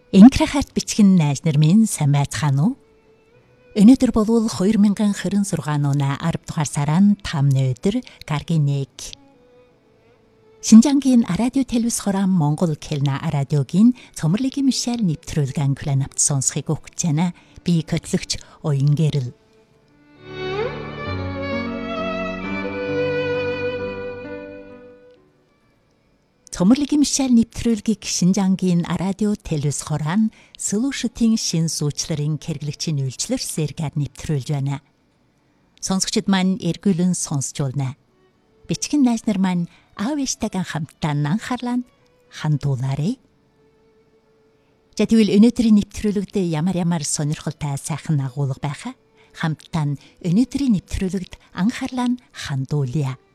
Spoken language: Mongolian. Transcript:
Инкрахарт бичгэн найз нар минь сайн байцгаана уу? Өнөөдөр болвол 2026 оны 10 дугаар сарын 5-ны өдөр гаргийн 1. Шинжангийн радио телевиз хорон Монгол Келна радиогийн цомрлогийн мишэл нэвтрүүлгэн кланапт сонсхийг өгч байна. Би хөтлөгч Оюнгэрл. Цомрлогийн мишэл нэвтрүүлгийг Шинжангийн радио телевиз хорон Слушатын шин суучларын хэрэглэгчийн үйлчлэр сэргээр нэвтрүүлж байна. Сонсогчид маань эргүүлэн сонсч байна. Бичгэн найз нар маань аав ээжтэйгээ хамтдаа анхаарлаа хандуулаарай. За тэгвэл өнөөдрийн нэвтрүүлэгт ямар сонирхолтой сайхан агуулга байхаа хамтдаа өнөөдрийн нэвтрүүлэгт анхаарлаа хандуулъя.